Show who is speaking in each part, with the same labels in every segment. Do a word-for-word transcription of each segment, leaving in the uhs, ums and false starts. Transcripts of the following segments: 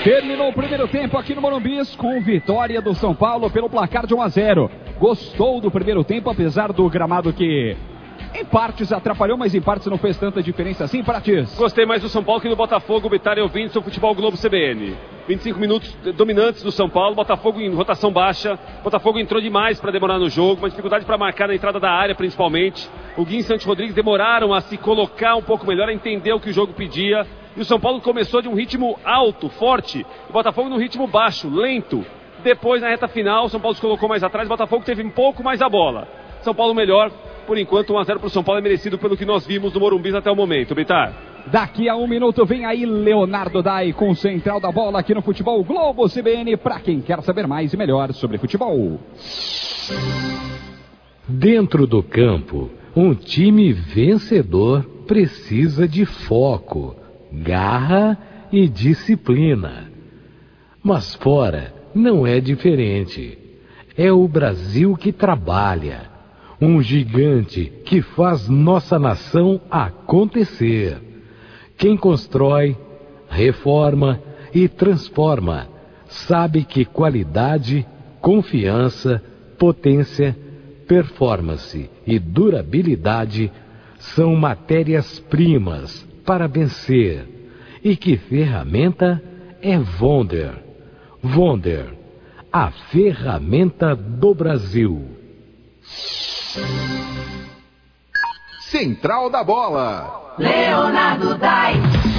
Speaker 1: Terminou o primeiro tempo aqui no Morumbi com vitória do São Paulo pelo placar de um a zero. Gostou do primeiro tempo, apesar do gramado que em partes atrapalhou, mas em partes não fez tanta diferença assim, Prates?
Speaker 2: Gostei mais do São Paulo que do Botafogo, Bitar e ouvintes do Futebol Globo C B N. vinte e cinco minutos dominantes do São Paulo, Botafogo em rotação baixa, Botafogo entrou demais para demorar no jogo, uma dificuldade para marcar na entrada da área principalmente. O Gui e Santos Rodrigues demoraram a se colocar um pouco melhor, a entender o que o jogo pedia. E o São Paulo começou de um ritmo alto, forte, o Botafogo num ritmo baixo, lento. Depois, na reta final, o São Paulo se colocou mais atrás, o Botafogo teve um pouco mais a bola. São Paulo melhor, por enquanto um a zero para o São Paulo é merecido pelo que nós vimos no Morumbi até o momento, Bitar.
Speaker 1: Daqui a um minuto vem aí Leonardo Dai com o Central da Bola aqui no Futebol Globo C B N, para quem quer saber mais e melhor sobre futebol.
Speaker 3: Dentro do campo, um time vencedor precisa de foco, garra e disciplina. Mas fora não é diferente. É o Brasil que trabalha, um gigante que faz nossa nação acontecer. Quem constrói, reforma e transforma sabe que qualidade, confiança, potência, performance e durabilidade são matérias-primas para vencer. E que ferramenta é Wonder. Wonder, a ferramenta do Brasil.
Speaker 4: Central da Bola.
Speaker 5: Leonardo Dai.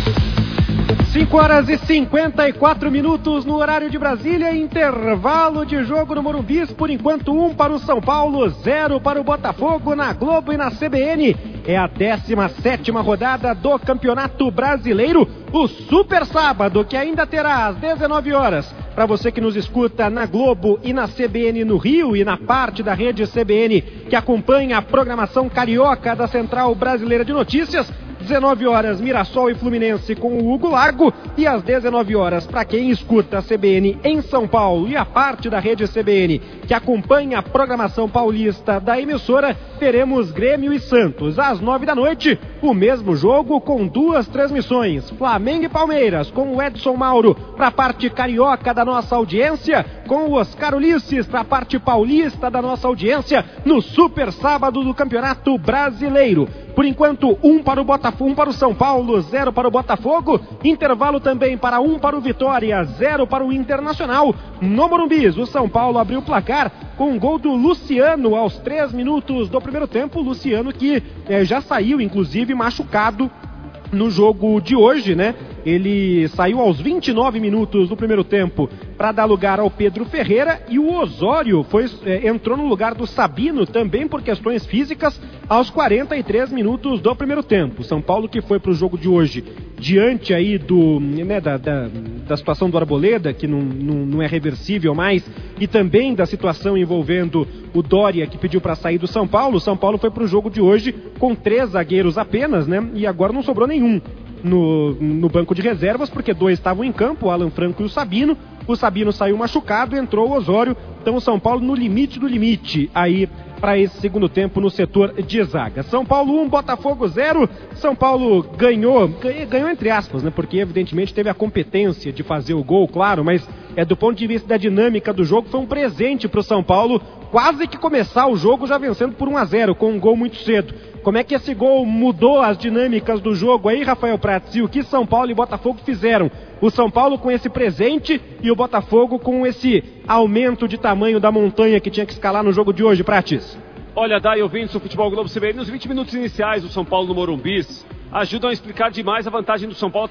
Speaker 6: cinco horas e cinquenta e quatro minutos no horário de Brasília, intervalo de jogo no Morumbi, por enquanto um para o São Paulo, zero para o Botafogo na Globo e na C B N. É a décima sétima rodada do Campeonato Brasileiro, o Super Sábado, que ainda terá às dezenove horas, para você que nos escuta na Globo e na C B N no Rio e na parte da rede C B N que acompanha a programação carioca da Central Brasileira de Notícias. dezenove horas, Mirassol e Fluminense com o Hugo Largo, e às dezenove horas, para quem escuta a C B N em São Paulo e a parte da rede C B N que acompanha a programação paulista da emissora, teremos Grêmio e Santos. Às nove da noite, o mesmo jogo com duas transmissões, Flamengo e Palmeiras, com o Edson Mauro para a parte carioca da nossa audiência, com o Oscar Ulisses para a parte paulista da nossa audiência, no Super Sábado do Campeonato Brasileiro. Por enquanto, um para o Botafogo, um para o São Paulo, zero para o Botafogo. Intervalo também para um para o Vitória, zero para o Internacional. No Morumbi, o São Paulo abriu o placar com um gol do Luciano aos três minutos do primeiro tempo. Luciano que eh, já saiu, inclusive, machucado no jogo de hoje, né? Ele saiu aos vinte e nove minutos do primeiro tempo para dar lugar ao Pedro Ferreira, e o Osório foi, é, entrou no lugar do Sabino, também por questões físicas, aos quarenta e três minutos do primeiro tempo. São Paulo que foi para o jogo de hoje diante aí do, né, da, da, da situação do Arboleda, que não, não, não é reversível mais, e também da situação envolvendo o Dória, que pediu para sair do São Paulo. O São Paulo foi para o jogo de hoje com três zagueiros apenas, né? E agora não sobrou nenhum no, no banco de reservas, porque dois estavam em campo, o Alan Franco e o Sabino. O Sabino saiu machucado, entrou o Osório. Então o São Paulo no limite do limite aí para esse segundo tempo no setor de zaga. São Paulo um, Botafogo zero. São Paulo ganhou, ganhou entre aspas, né? Porque evidentemente teve a competência de fazer o gol, claro, mas é do ponto de vista da dinâmica do jogo, foi um presente para o São Paulo, quase que começar o jogo já vencendo por um a zero, com um gol muito cedo. Como é que esse gol mudou as dinâmicas do jogo aí, Rafael Prats? E o que São Paulo e Botafogo fizeram? O São Paulo com esse presente e o Botafogo com esse aumento de tamanho da montanha que tinha que escalar no jogo de hoje, Prats?
Speaker 2: Olha, Dai, ouvintes do Futebol Globo C B N, nos vinte minutos iniciais do São Paulo no Morumbi ajudam a explicar demais a vantagem do São Paulo